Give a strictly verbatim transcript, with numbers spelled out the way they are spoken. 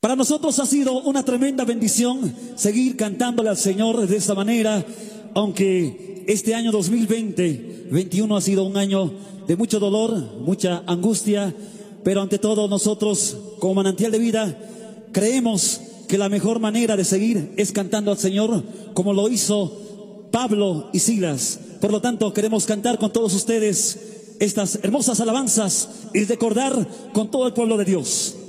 Para nosotros ha sido una tremenda bendición seguir cantándole al Señor de esta manera, aunque este año dos mil veinte, veintiuno ha sido un año de mucho dolor, mucha angustia, pero ante todo nosotros como Manantial de Vida creemos que la mejor manera de seguir es cantando al Señor como lo hizo Pablo y Silas. Por lo tanto, queremos cantar con todos ustedes estas hermosas alabanzas y recordar con todo el pueblo de Dios.